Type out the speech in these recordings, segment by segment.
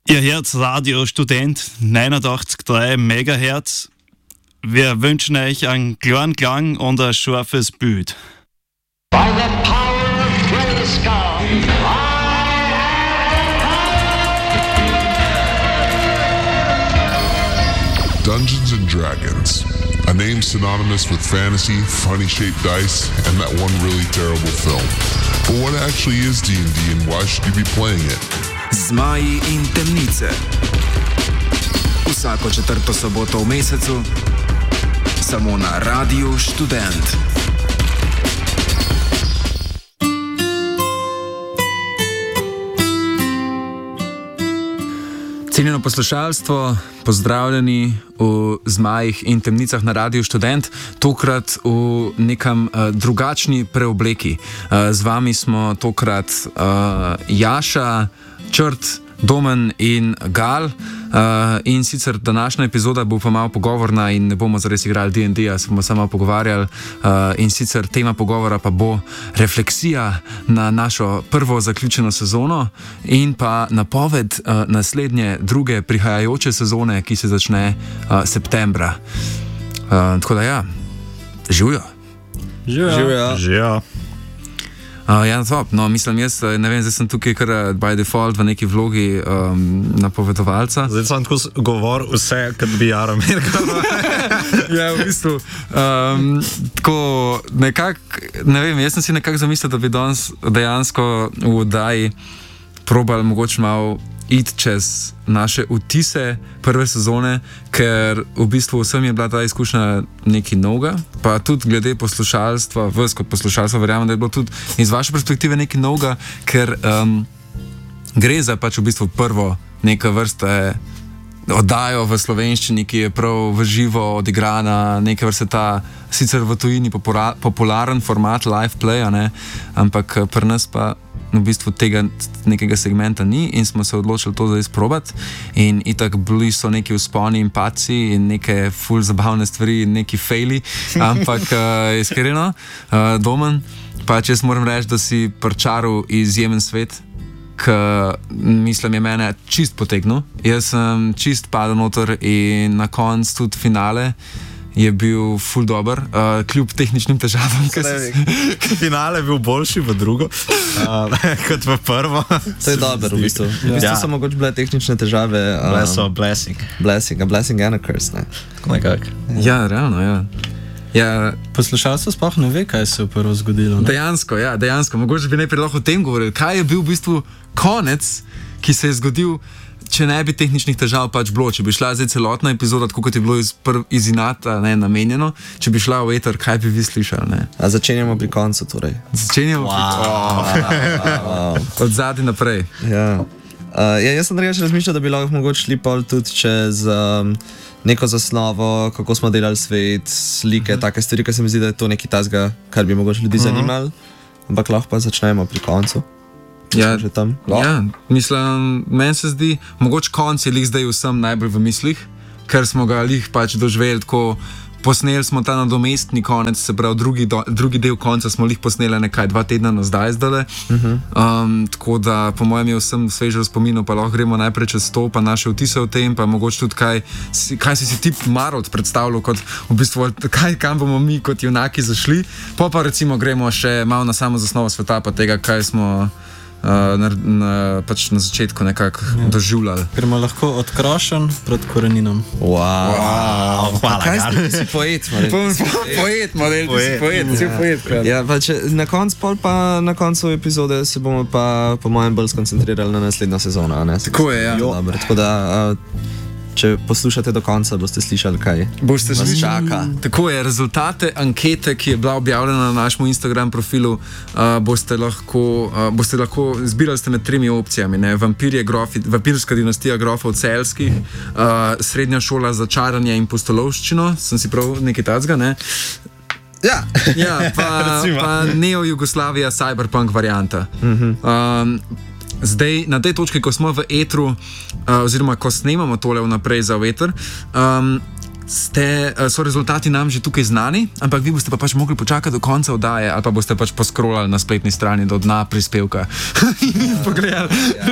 Ihr hört Radio Student 89,3 MHz. Wir wünschen euch einen klaren Klang und ein scharfes Bild. By the power of Grayskull, Dungeons and Dragons, a name synonymous with fantasy, funny-shaped dice, and that one really terrible film. But what actually is D&D and why should you be playing it? Zmaji in temnice. Vsako četrto soboto v mesecu, samo na Radiu Študent. Cenjeno poslušalstvo, pozdravljeni v Zmajih in temnicah na Radiu Študent, tokrat v nekam drugačni preobleki. Z vami smo tokrat Jaša, Črt, Domen in Gal. In sicer današnja epizoda bo pa malo pogovorna in ne bomo zares igrali D&D-ja, se bomo samo pogovarjali. In sicer tema pogovora pa bo refleksija na našo prvo zaključeno sezono in pa napoved naslednje druge prihajajoče sezone, ki se začne septembra. Tako da ja, živijo. Živijo. Ja, top. No, mislim, jaz ne vem, zdaj sem tukaj kar by default v neki vlogi napovedovalca. Zdaj sem tako govoril vse, kot bi Jaromir. Ja, v bistvu. Tako nekako, ne vem, jaz sem si nekako zamislil, da bi danes dejansko v oddaji probali mogoče malo iti čez naše vtise prve sezone, ker v bistvu vsem je bila ta izkušnja nekaj novega, pa tudi glede poslušalstva, vas kot poslušalstva verjamem, da je bilo tudi iz vaše perspektive nekaj novega, ker gre za pač v bistvu prvo neke vrste oddajo v slovenščini, ki je prav v živo odigrana, neke vrste ta sicer v tujini popularen format live playa, ne, ampak pri nas pa v bistvu tega nekega segmenta ni in smo se odločili to zdaj izprobati in itak bili so neki vzponi in padci in neke ful zabavne stvari in neki faili, ampak iskreno, Domen, pač jaz moram reči, da si pričaral izjemen svet, ki mislim je mene čist potegnil. Jaz sem čist padel noter in na koncu tudi finale je bil ful dober, kljub tehničnim težavam. Finale je bil boljši v drugo, kot v prvo. To je dobro, v bistvu. V bistvu so mogoče bile tehnične težave. Blessing. A blessing and a curse, ne? Nekako. Ja, realno, ja. Ja, poslušalstvo sploh ne ve, kaj se je prvo zgodilo. Ne? Dejansko. Mogoče bi najprej lahko o tem govorili. Kaj je bil v bistvu konec, ki se je zgodil, če ne bi tehničnih težav pač bilo, če bi šla zdaj celotna epizoda, tako kot je bilo iz inata namenjeno, če bi šla v eter, kaj bi vi slišali? Ne? A začenjamo pri koncu, torej. Začenjamo od zadaj naprej. Ja. Jaz sem drugače razmišljal, da bi lahko mogoče šli pol tudi čez neko zasnovo, kako smo delali svet, slike, take stvari, ker se mi zdi, da je to nekaj tazga, kar bi mogoče ljudi zanimali, ampak lahko pa začnemo pri koncu. Ja, že tam. Ja, mislim, meni se zdi, mogoče konc je lih zdaj vsem najbolj v mislih, ker smo ga lih pač doživeli tako, posneli smo ta nadomestni konec, se pravi drugi del konca smo lih posneli nekaj 2 tedna nazaj zdale. Tako da po mojem je vsem sveže v spominu, pa lahko gremo najprej čez to, pa naše vtise o tem, pa mogoče tudi kaj si ti Marod predstavljal, kot v bistvu, kam bomo mi kot junaki zašli, pa recimo gremo še malo na samo zasnovo sveta, pa tega, kaj smo pač na začetku nekako doživljali. Gremo lahko odkrošen pred koreninom. Wow. Hvala, kaj si poet, Poet. Ja, pa če na koncu epizode se bomo pa po mojem bolj skoncentrirali na naslednjo sezono, ne? Tako je, ja. Dobre, tako da če poslušate do konca, boste slišali, kaj vas čaka. Tako je, rezultate ankete, ki je bila objavljena na našem Instagram profilu, boste lahko zbirali ste med 3 opcijami, ne? Vampirska dinastija grofov Celjskih, srednja šola za čaranje in pustolovščino, sem si prav nekaj tacga, ne? Ja, pa Neo-Jugoslavija cyberpunk varianta. Zdaj, na tej točki, ko smo v etru, oziroma ko snemamo tole vnaprej za eter, so rezultati nam že tukaj znani, ampak vi boste pa pač mogli počakati do konca oddaje ali pa boste pač poskrolali na spletni strani do dna prispevka in pogledali.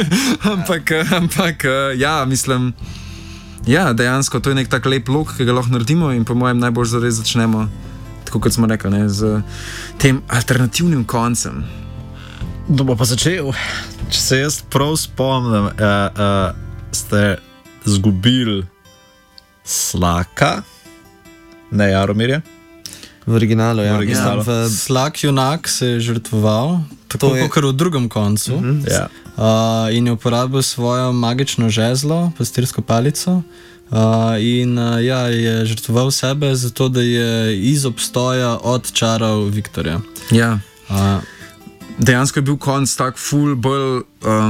Ampak ja, mislim, ja, dejansko to je nek tak lep lok, ki ga lahko naredimo in po mojem najbolj zares začnemo, tako kot smo rekli, ne, z tem alternativnim koncem. Da bo pa začel, če se jaz prav spomnim, ste zgubili Slaka, ne Jaromirja. V originalu, ja. Slak junak se je žrtvoval, tako kot v drugem koncu. Ja. In je uporabil svojo magično žezlo, pastirsko palico. Ja, je žrtvoval sebe, zato da je iz obstoja odčaral Viktorja. Ja. Dejansko je bil konc tak ful bolj.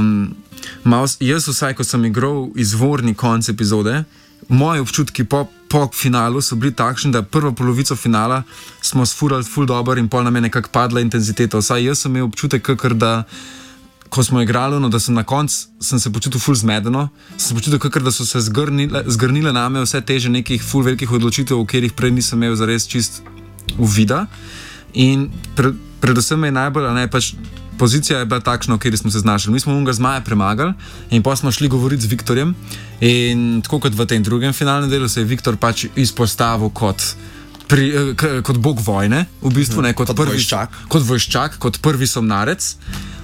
Jaz vsaj, ko sem igral izvorni konc epizode, moji občutki po finalu so bili takšni, da prvo polovico finala smo sfurali ful dobro in pol nam je nekako padla intenziteta. Vsaj jaz sem imel občutek, kakor da, ko smo igrali, no, da sem na koncu se počutil ful zmedeno, sem se počutil, kakor da so se zgrnile name vse teže nekih ful velikih odločitev, v katerih prej nisem imel zares čist uvida. In predvsem je najbolj, ne, pač pozicija je bila takšna, v kateri smo se znašli. Mi smo unga zmaja premagali in pa smo šli govoriti z Viktorjem in tako kot v tem drugem finalnem delu se je Viktor pač izpostavil kot bog vojne, v bistvu, ne, kot vojščak, kot prvi somnarec.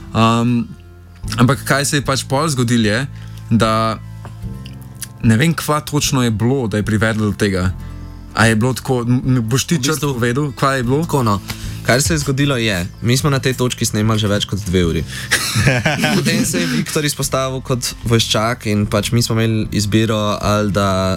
Ampak kaj se je pač pol zgodil je, da ne vem, kva točno je bilo, da je privedlo do tega. A je bilo tako, boš ti črto povedal, kva je bilo? Tako, no. Kar se je zgodilo je, mi smo na tej točki snemali že več kot 2 uri. Potem se je Viktor izpostavil kot vojščak in pač mi smo imeli izbiro, ali da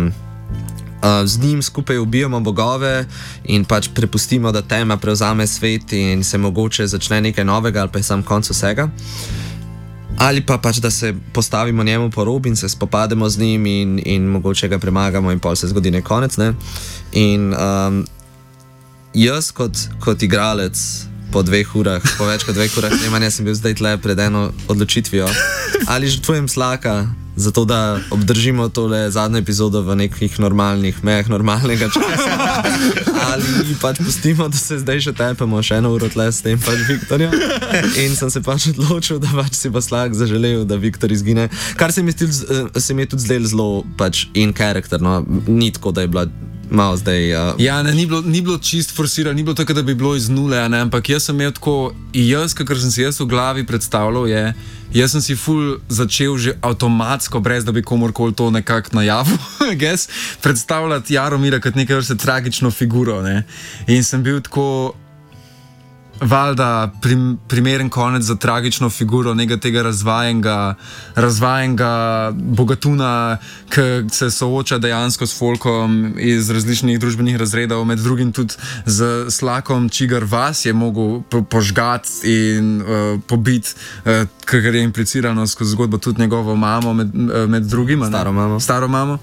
z njim skupaj ubijamo bogove in pač prepustimo, da tema prevzame svet in se mogoče začne nekaj novega, ali pa je sam konc vsega. Ali pa pač, da se postavimo njemu po rob in se spopademo z njim in mogoče ga premagamo in pol se zgodi nek konec, ne. In jaz kot igralec po 2 urah, po več kot 2 urah snemanja sem bil zdaj tle pred eno odločitvijo. Ali žrtvujem Slaka, zato da obdržimo tole zadnjo epizodo v nekih normalnih mejah normalnega časa. Ali pač pustimo, da se zdaj še tepemo še 1 uro tle s tem pač Viktorjem. In sem se pač odločil, da pač si bo Slak zaželel, da Viktor izgine. Kar se mi je tudi zdel zelo pač in character, no. Ni tako, da je bila malo zdaj. Ja, ne, ni bilo čist forsirano, ni bilo tako, da bi bilo iz nule, ne, ampak jaz sem imel tako, kakor sem si jaz v glavi predstavljal, jaz sem si ful začel že avtomatsko, brez da bi komorkoli to nekako najavil, predstavljati Jaromira kot nekaj vrste tragično figuro, ne. In sem bil tako, valjda primeren konec za tragično figuro nekega tega razvajenega bogatuna, ki se sooča dejansko s folkom iz različnih družbenih razredov, med drugim tudi z Slakom, čigar vas je mogel požgati in pobiti, kar je implicirano skozi zgodbo tudi njegovo mamo, med drugim. Staro mamo.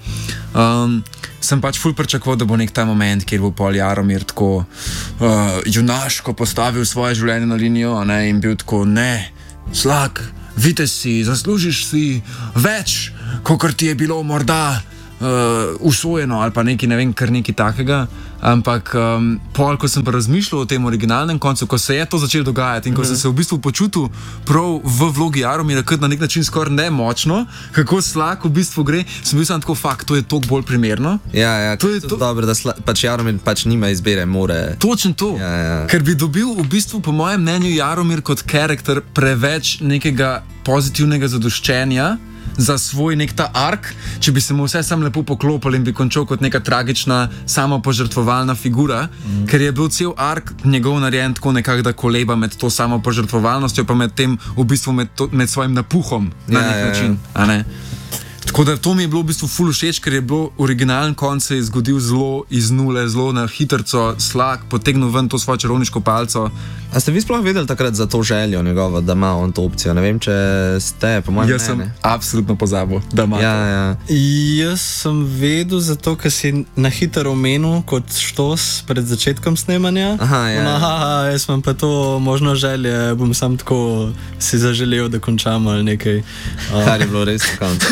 Sem pač ful pričakoval, da bo nek ta moment, kjer bo pol Jaromir tako junaško postavil svoje življenje na linijo, ne, in bil tako, ne, Slak, vitez si, zaslužiš si več, kakor ti je bilo morda usvojeno ali pa nekaj, ne vem, kar nekaj takega. Ampak pol, ko sem pa razmišljal o tem originalnem koncu, ko se je to začelo dogajati in ko sem se v bistvu počutil prav v vlogi Jaromira, kot na nek način skoraj nemočno, kako Slak v bistvu gre, sem bil sam tako, fakt, to je toliko bolj primerno. Ja, to je dobro, da pač Jaromir pač nima izbire, more. Točno to, ja. Ker bi dobil v bistvu, po mojem mnenju, Jaromir kot karakter preveč nekega pozitivnega zadoščenja za svoj nek ta ark, če bi se mu vse sam lepo poklopil in bi končal kot neka tragična, samopožrtvovalna figura, ker je bil cel ark njegov narejen tako nekako, da koleba med to samopožrtvovalnostjo pa med tem, v bistvu med svojim napuhom na nek način, a ne? Tako da to mi je bilo v bistvu ful všeč, ker je bilo originalen konc se je zgodil zelo iz nule, zelo na hitrco, Slak potegnil ven to svojo čarovniško palco. A ste vi sploh vedeli takrat za to željo njegovo, da ima on to opcijo? Ne vem, če ste, po mojem. Jaz sem absolutno pozabil, da ima to. Jaz sem vedel zato, ker si na hitro omenil kot štos pred začetkom snemanja. Jaz sem pa to možno želje, bom sam tako si zaželel, da končamo ali nekaj. Kar je bilo res na koncu.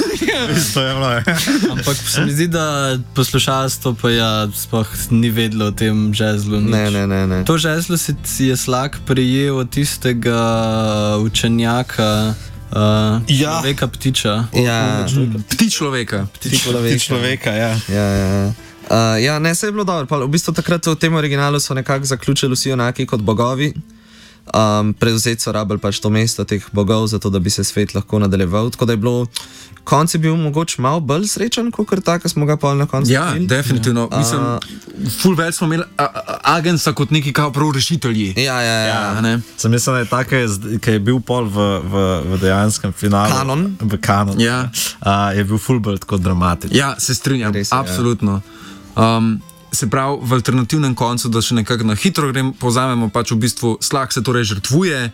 isto je bilo. Ampak se mi zdi, da poslušalstvo pa sploh ni vedlo o tem žezlu. Ne. To žezlo si je Slak prijel od tistega učenjaka, človeka ptiča. Ja, Ptič človeka. Človeka, ja. Ja, ne, se je bilo dobro. V bistvu takrat v tem originalu so nekako zaključili vsi enaki kot bogovi. Prevzeti so rabili pač to mesto teh bogov, zato da bi se svet lahko nadaljeval. Tako da je bilo, konc je bil mogoče malo bolj srečen, kot tako smo ga pa na koncu. Ja, definitivno. Mislim, full več smo imeli agenta kot neki kao prav rešitelji. Ja. Sem mislim, da je tako, ki je bil pol v dejanskem finalu. Kanon. V kanon. Ja. Je bil full bolj tako dramatičen. Ja, se strinjam, Res je, absolutno. Se pravi, v alternativnem koncu, da še nekako na hitro povzamemo, pač v bistvu Slak se torej žrtvuje,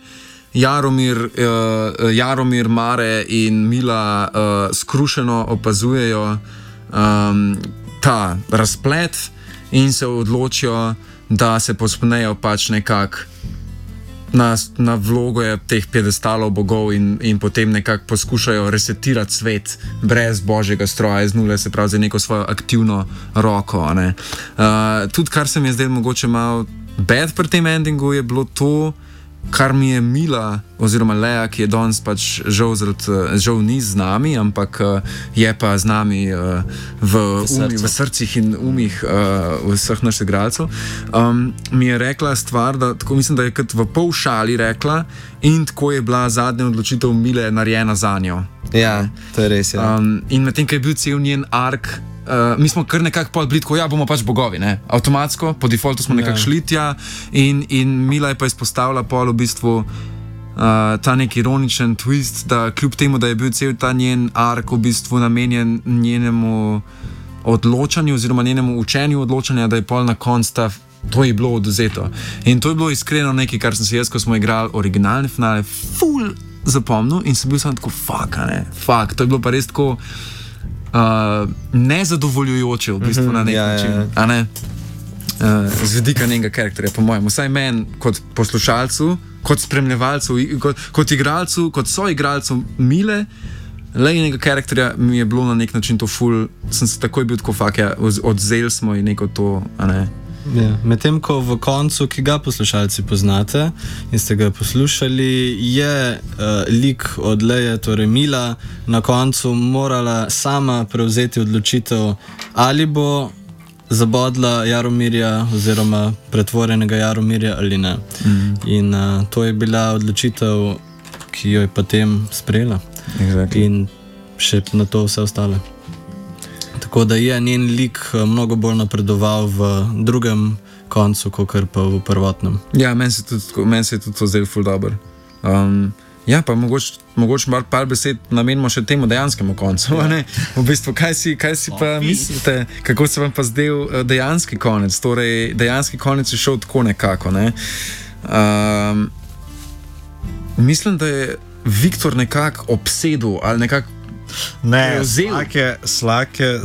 Jaromir, Mare in Mila skrušeno opazujejo ta razplet in se odločijo, da se povzpnejo pač nekako na vlogo teh piedestalov bogov in potem nekako poskušajo resetirati svet brez božjega stroja iz nule, se pravi za neko svojo aktivno roko. Tudi kar se mi je zdelo mogoče malo bad pri tem endingu, je bilo to, kar mi je Mila oziroma Leia, ki je danes pač žal ni z nami, ampak je pa z nami v srcih in umih vseh naših igralcev, mi je rekla stvar, da tako mislim, da je kot v pol šali rekla in tako je bila zadnja odločitev Mile narejena za njo. Ja, to je res, ja. In medtem, ko je bil cel njen ark, mi smo kar nekako podbili, tako bomo pač bogovi, ne? Avtomatsko, po defaultu smo nekako šli tja in Mila je pa izpostavila pol v bistvu ta nek ironičen twist, da kljub temu, da je bil cel ta njen ark v bistvu namenjen njenemu odločanju oziroma njenemu učenju odločanja, da je pol na koncu to je bilo oduzeto. In to je bilo iskreno nekaj, kar sem si jaz, ko smo igrali originalne finale, full zapomnil in sem bil samo tako, fuck, to je bilo pa res tako nezadovoljujoče v bistvu na nek način. A ne? Z vidika njenega karakterja, po mojem. Vsaj meni kot poslušalcu, kot spremljevalcu, kot igralcu, kot soigralcu Mile, Lejnega karakterja mi je bilo na nek način to full, sem se takoj bil tako odzeli smo in neko to, a ne. Ja, medtem ko v koncu, ki ga poslušalci poznate in ste ga poslušali, je lik od Leje, torej Mila, na koncu morala sama prevzeti odločitev, ali bo zabodla Jaromirja oziroma pretvorjenega Jaromirja ali ne. In to je bila odločitev, ki jo je potem sprejela. Exactly. In še na to vse ostale. Tako da je njen lik mnogo bolj napredoval v drugem koncu, kot pa v prvotnem. Ja, meni se je tudi to zdelo ful dobro. Ja, pa mogoče par besed namenimo še temu dejanskemu koncu. Ne? V bistvu, kaj si pa mislite, kako se vam pa zdel dejanski konec? Torej, dejanski konec je šel tako nekako. Ne? Mislim, da je Viktor nekako obsedel ali nekako ne, Slak je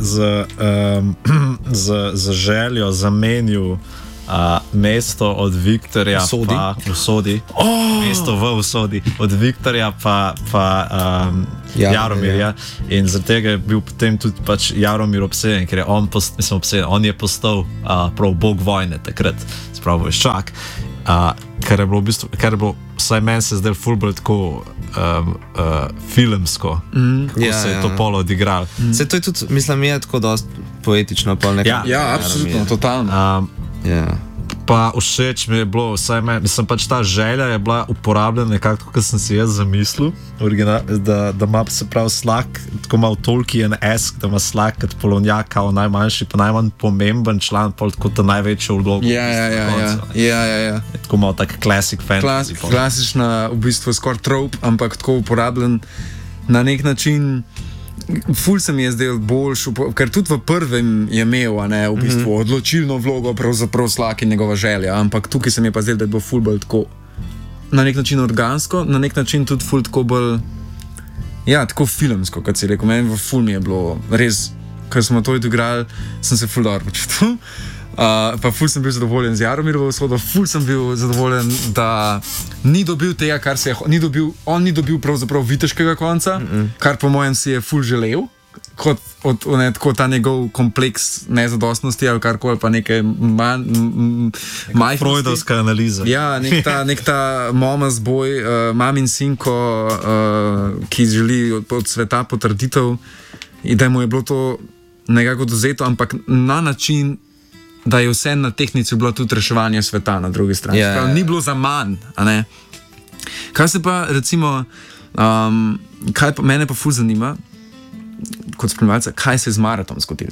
z željo zamenil mesto od Viktorja v Sodi. Mesto v Usodi od Viktorja pa Jaromirja. In zaradi tega je bil potem tudi pač Jaromir obseden, ker je on je postal prav bog vojne takrat, spravo vojščak. Kar je bilo, vsaj meni se zdaj ful bolj tako filmsko, ko se je to polo odigral. Se to je tudi, mislim, je tako dosti poetično. Ja, absolutno, totalno. Pa všeč mi je bilo, vsaj meni, mislim pač ta želja je bila uporabljena nekako, kot sem si jaz zamislil, da ima se prav Slak, tako malo Tolkien-esk, da ima Slak kot polonjak, kao najmanjši pa najmanj pomemben član, pol tako ta največjo vlogo. Ja. Tako malo tak classic fantasy. Klasična, v bistvu skoraj trope, ampak tako uporabljen na nek način. Ful se mi je zdel boljši, ker tudi v prvem je imel v bistvu odločilno vlogo, pravzaprav Slak in njegova želja, ampak tukaj se mi je pa zdel, da je bilo ful bolj tako na nek način organsko, na nek način tudi ful tako bolj, ja, tako filmsko, kot si rekel. Meni v ful mi je bilo res, ker smo to odigrali, sem se ful dobro počutil. Pa ful sem bil zadovoljen z Jaromirjevo usodo, ful sem bil zadovoljen, da ni dobil tega, kar se je on ni dobil pravzaprav viteškega konca, kar po mojem si je ful želel, kot tako ta njegov kompleks nezadostnosti ali karkoli, pa nekaj majhnosti. Freudovska analiza. Ja, nek ta mama's boy, mamin sinko, ki želi od sveta potrditev in da mu je bilo to nekako dozeto, ampak na način, da je vse na tehnici bilo tudi reševanje sveta na drugi strani. Ja. Ni bilo za manj, a ne? Kaj se pa recimo, mene pa ful zanima, kot spremljalca, kaj se je z Maratom zgodilo?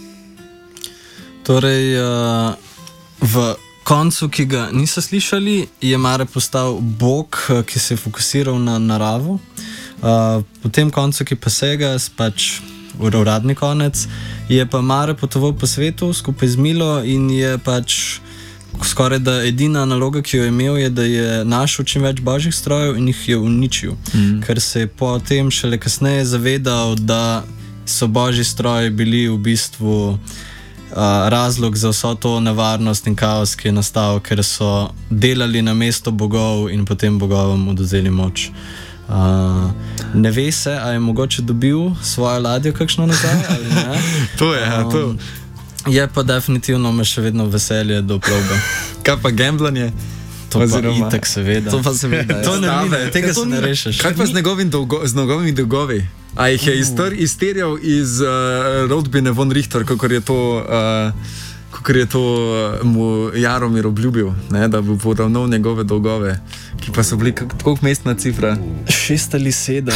Torej, v koncu, ki ga niso slišali, je Mare postal bog, ki se je fokusiral na naravo. Po tem koncu, ki pa sega, pač uradni konec, je pa Mare potoval po svetu skupaj z Milo in je pač skoraj da edina naloga, ki jo je imel, je, da je našel čim več božjih strojev in jih je uničil. Ker se je potem šele kasneje zavedal, da so božji stroji bili v bistvu razlog za vso to nevarnost in kaos, ki je nastal, ker so delali na mesto bogov in potem bogovom odvzeli moč. Ne ve se, a je mogoče dobil svojo ladjo kakšno nazaj ali ne. To je, to. Je pa definitivno me še vedno veselje do plovbe. Kaj pa gamblanje? To pa itak seveda. To pa seveda. To ne mine, tega se ne rešiš. Kaj pa z njegovimi dolgovi? A jih je izterjal iz rodbine von Richter, kakor je to mu Jaromir obljubil, ne, da bo poravnal njegove dolgove, ki pa so bili koliko mestna cifra? 6 ali 7.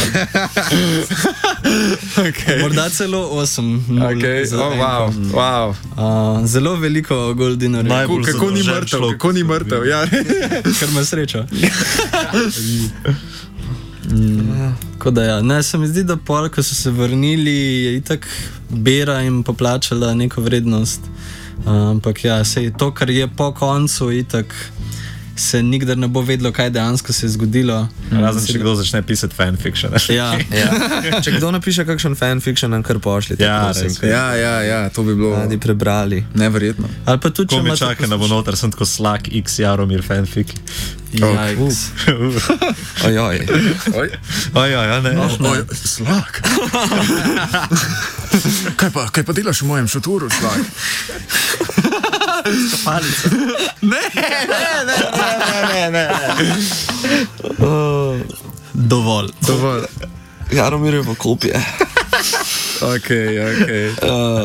Okay. Morda celo 8. Okay. Wow. Zelo veliko goldinarjev. Kako ni mrtev? Ja. Kar ima srečo. Ne, se mi zdi, da pol, ko so se vrnili, je itak Bera jim poplačala neko vrednost. Ampak ja, sej to, kar je po koncu, itak se nikdar ne bo vedlo, kaj dejansko se je zgodilo. Razen, če kdo začne pisati fanfiction. Ja. Če kdo napiše kakšen fanfiction, nam kar pošljite. Ja, to bi bilo. Radi prebrali. Neverjetno. Ali pa tudi, Ko me čaka, da bo noter, sem tako Slak X Jaromir fanfic. Jajks. Ojoj. Ne. Slak. Kaj pa delaš v mojem šoturu, Slak? Palica. Ne. Dovolj. Jaromir je v kopje. Okay.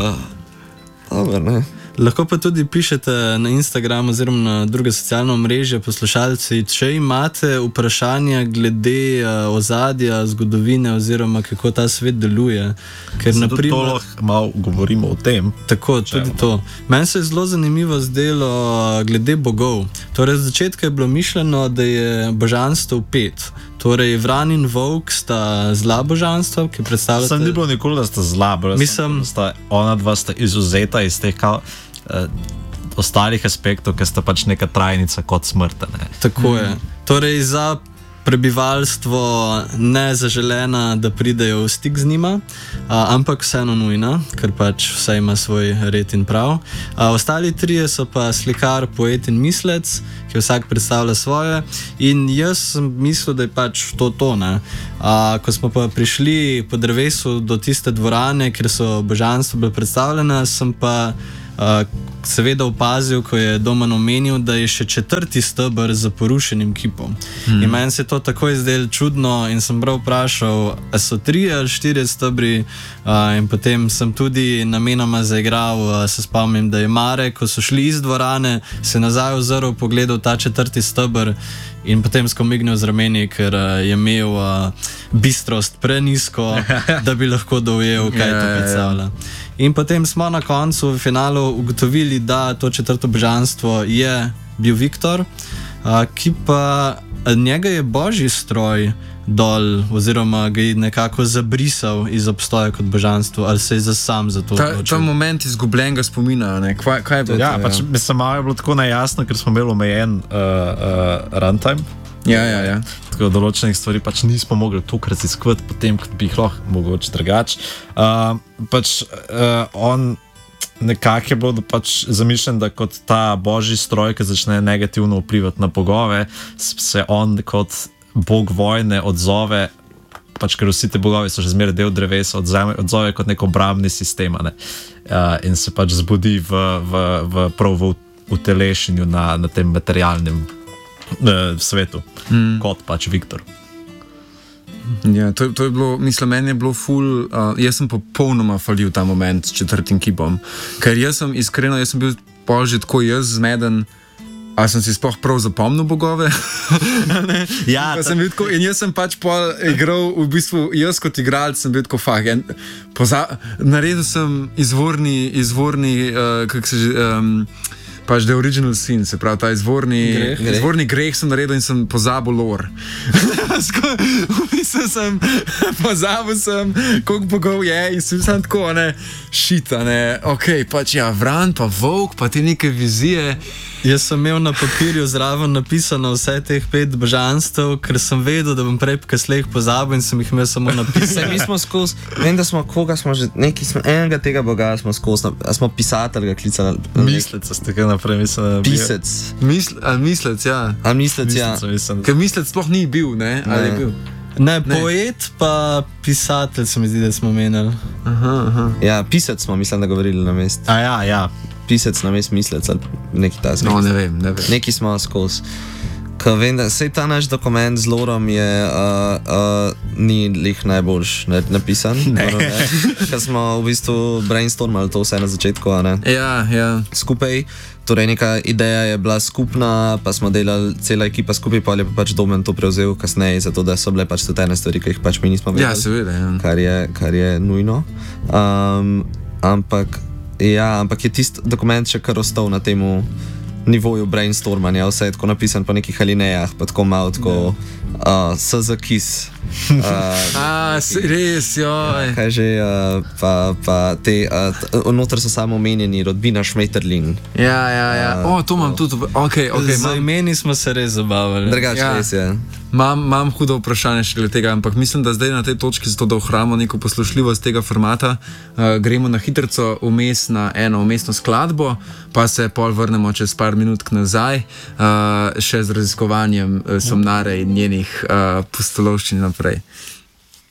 Dobar, ne. Lahko pa tudi pišete na Instagram oziroma na druge socialne omrežje poslušalci, če imate vprašanja glede ozadja, zgodovine oziroma kako ta svet deluje. Ker naprimer, to lahko malo govorimo o tem. Tako, tudi to. Meni se je zelo zanimivo zdelo glede bogov. Torej, z začetka je bilo mišljeno, da je božanstvo 5. Torej, Vran in Volk sta zla božanstva, ki predstavljata... Sem ni bilo nikoli, da sta zla, ona dva sta izuzeta iz teh ostalih aspektov, ker sta pač neka trajnica kot smrta. Tako je. Torej, za prebivalstvo nezaželena, da pridejo v stik z njima, ampak vseeno nujna, ker pač vse ima svoj red in prav. Ostali trije so pa slikar, poet in mislec, ki vsak predstavlja svoje, in jaz sem mislil, da je pač to, ne. Ko smo pa prišli po drevesu do tiste dvorane, kjer so božanstva bile predstavljena, sem pa seveda opazil, ko je Doman omenil, da je še 4. steber za porušenim kipom. In meni se je to takoj zdelo čudno in sem prav vprašal, a so 3 ali 4 stebri, in potem sem tudi namenoma zaigral, se spomnim, da je Mare, ko so šli iz dvorane, se nazaj ozrl, pogledal ta 4. steber in potem skomignil z rameni, ker je imel bistrost prenisko, da bi lahko dojel, kaj to predstavlja. In potem smo na koncu v finalu ugotovili, da to 4. božanstvo je bil Viktor, ki pa njega je božji stroj dol, oziroma ga je nekako zabrisal iz obstoja kot božanstvo, ali se je sam za to odločil. Ta moment izgubljenega spomina, ne? Kaj je bilo? Ja, pač mislim, malo je bilo tako nejasno, ker smo imeli omejen runtime. Ja. Tako določenih stvari pač nismo mogli tukaj raziskovati, potem, kot bi jih lahko mogoče drugače. On nekako je bilo pač zamišljen, da kot ta božji stroj, ki začne negativno vplivati na bogove, se on kot bog vojne odzove pač ker vsi ti bogovi so že zmeraj del drevesa, odzove kot nek obrambni sistem, ne? In se pač zbudi prav v utelešenju na tem materialnem svetu, kot pač Viktor. Ja, to je bilo, mislim, meni je bilo ful, jaz sem popolnoma falil ta moment s 4. kipom, ker jaz sem bil pol že tako jaz zmeden, a sem si sploh prav zapomnil bogove. Ja, sem bil tako, in jaz sem pač pol igral, v bistvu jaz kot igralec sem bil tako naredil sem izvorni kako se že, pač The Original Sin, se pravi, ta izvorni greh sem naredil in sem pozabil lore. Pozabil sem, koliko bogov je in sem tako, shit, ok, pač ja, Vran, pa Volk, pa te neke vizije. Jaz sem imel na papirju zraven napisano vse teh 5 božanstev, ker sem vedel, da bom prej kasneje pozabil in sem jih imel samo napisane. Mi smo skozi, vem, da smo enega tega boga smo skozi, a smo pisatelj ga klicali. Mislec ste ga naprej, mislim. Pisec. Mislec, ja. Ker mislec sploh ni bil, ne? Ali je bil? Ne, poet pa pisatelj se mi zdi, da smo menili. Ja, pisec smo, mislim, da govorili na mest. Ja. Pisec na mest mislec ali neki ta zgled. No, ne vem. Neki smo skozi. Ko vem, da sej ta naš dokument z lorom je ni lih najboljš napisan. Ker smo v bistvu brainstormali to vse na začetku, a ne? Ja. Skupaj. Torej, neka ideja je bila skupna, pa smo delali cela ekipa skupaj, pa je pač Domen to prevzel kasneje, zato da so bile pač tudi ene stvari, ki jih pač mi nismo vedeli. Ja, seveda, ja. Kar je nujno. Ampak je tisti dokument še kar ostal na temu nivoju brainstormanja, vse je tako napisan po nekih alinejah, pa tako malo tako SZKIS. Res, joj. Kaj že, pa te, noter so samo omenjeni Rodbina Šmeterlin. Ja. To imam tudi, ok. Za imeni smo se res zabavali. Drugače res je. Imam hudo vprašanje še glede tega, ampak mislim, da zdaj na tej točki, zato da ohranimo neko poslušljivost tega formata, gremo na hitrico vmes na eno vmesno skladbo, pa se pol vrnemo čez par minutk nazaj, še z raziskovanjem Somnare in njenih pustolovščin naprej.